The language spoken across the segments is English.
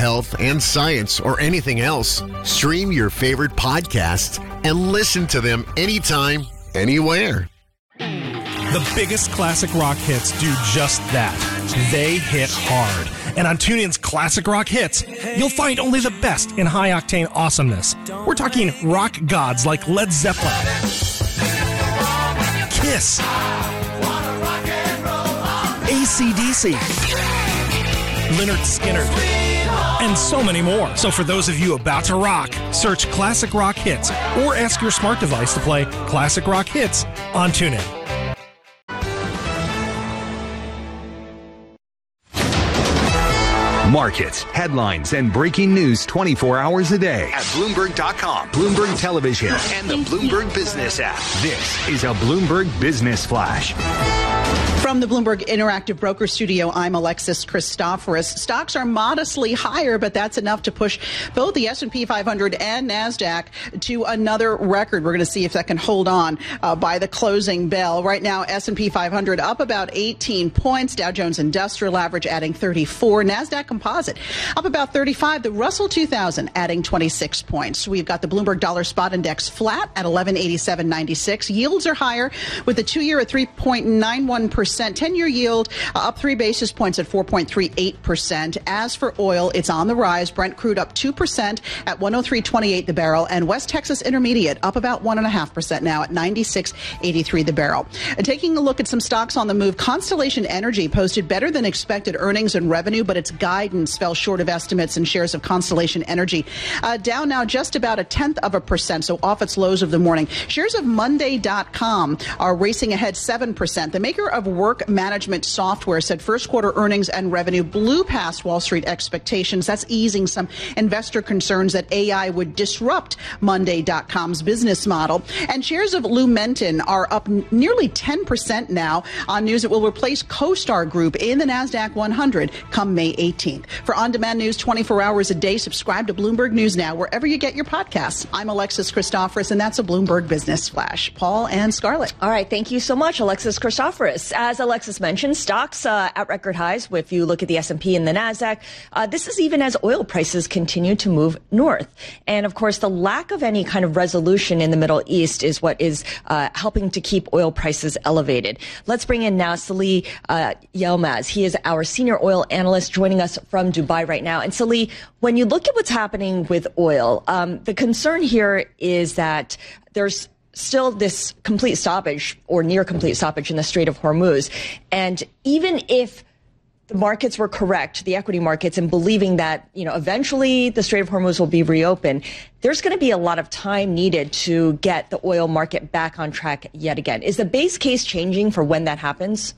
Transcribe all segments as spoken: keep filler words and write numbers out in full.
health and science or anything else, stream your favorite podcasts and listen to them anytime, anywhere. The biggest classic rock hits do just that. They hit hard. And on TuneIn's Classic Rock Hits, you'll find only the best in high-octane awesomeness. We're talking rock gods like Led Zeppelin, Kiss, A C D C, Lynyrd Skynyrd, and so many more. So for those of you about to rock, search Classic Rock Hits or ask your smart device to play Classic Rock Hits on TuneIn. Markets, headlines, and breaking news twenty-four hours a day at Bloomberg dot com, Bloomberg Television, and the Bloomberg Business app. This is a Bloomberg Business Flash. From the Bloomberg Interactive Broker Studio, I'm Alexis Christoforous. Stocks are modestly higher, but that's enough to push both the S and P five hundred and NASDAQ to another record. We're going to see if that can hold on uh, by the closing bell. Right now, S and P five hundred up about eighteen points. Dow Jones Industrial Average adding thirty-four. NASDAQ Composite up about thirty-five. The Russell two thousand adding twenty-six points. We've got the Bloomberg Dollar Spot Index flat at eleven eighty-seven ninety-six. Yields are higher with the two-year at three point nine one percent. ten-year yield uh, up three basis points at four point three eight percent. As for oil, it's on the rise. Brent crude up two percent at one oh three twenty-eight the barrel, and West Texas Intermediate up about one point five percent now at ninety-six eighty-three the barrel. And taking a look at some stocks on the move, Constellation Energy posted better than expected earnings and revenue, but its guidance fell short of estimates, and shares of Constellation Energy uh, down now just about a tenth of a percent, so off its lows of the morning. Shares of Monday dot com are racing ahead seven percent. The maker of work management software said first quarter earnings and revenue blew past Wall Street expectations. That's easing some investor concerns that A I would disrupt Monday dot com's business model. And shares of Lumentum are up nearly ten percent now on news it will replace CoStar Group in the NASDAQ one hundred come May eighteenth. For on-demand news twenty-four hours a day, subscribe to Bloomberg News Now wherever you get your podcasts. I'm Alexis Christoforous, and that's a Bloomberg Business Flash. Paul and Scarlett. All right. Thank you so much, Alexis Christoforous. As Alexis mentioned, stocks uh, at record highs. If you look at the S and P and the NASDAQ, uh, this is even as oil prices continue to move north. And of course, the lack of any kind of resolution in the Middle East is what is uh, helping to keep oil prices elevated. Let's bring in now Salih uh, Yilmaz. He is our senior oil analyst joining us from Dubai right now. And Salih, when you look at what's happening with oil, um, the concern here is that there's still this complete stoppage or near complete stoppage in the Strait of Hormuz. And even if the markets were correct, the equity markets, in believing that, you know, eventually the Strait of Hormuz will be reopened, there's going to be a lot of time needed to get the oil market back on track yet again. Is the base case changing for when that happens?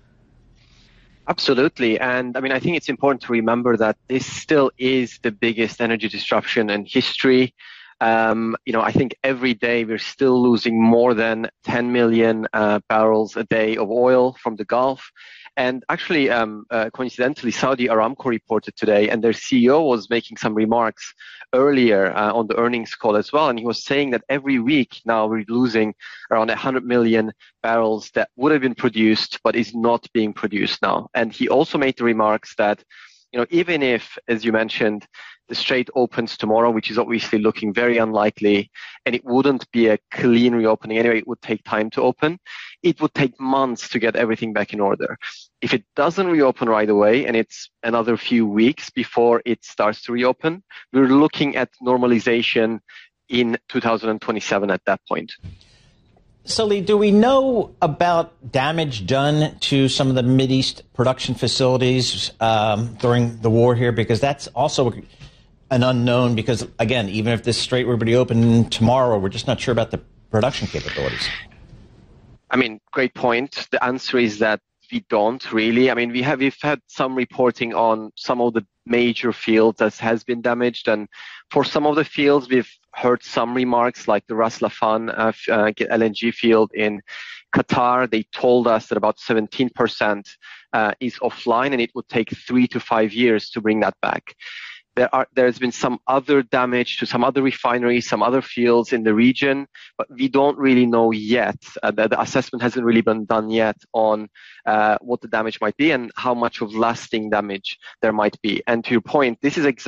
Absolutely. And I mean, I think it's important to remember that this still is the biggest energy disruption in history. Um, you know, I think every day we're still losing more than ten million uh, barrels a day of oil from the Gulf. And actually, um, uh, coincidentally, Saudi Aramco reported today, and their C E O was making some remarks earlier uh, on the earnings call as well. And he was saying that every week now we're losing around one hundred million barrels that would have been produced, but is not being produced now. And he also made the remarks that, you know, even if, as you mentioned, the Strait opens tomorrow, which is obviously looking very unlikely, and it wouldn't be a clean reopening anyway, it would take time to open. It would take months to get everything back in order. If it doesn't reopen right away, and it's another few weeks before it starts to reopen, we're looking at normalization in two thousand twenty-seven at that point. Salih, do we know about damage done to some of the Mideast production facilities um, during the war here? Because that's also an unknown, because, again, even if this strait were to be open tomorrow, we're just not sure about the production capabilities. I mean, great point. The answer is that we don't really. I mean, we have we've had some reporting on some of the major fields that has been damaged, and for some of the fields, we've heard some remarks, like the Ras Laffan uh, uh, L N G field in Qatar. They told us that about seventeen percent uh, is offline, and it would take three to five years to bring that back. There are, there's been some other damage to some other refineries, some other fields in the region, but we don't really know yet. Uh, the, the assessment hasn't really been done yet on uh, what the damage might be and how much of lasting damage there might be. And to your point, this is exactly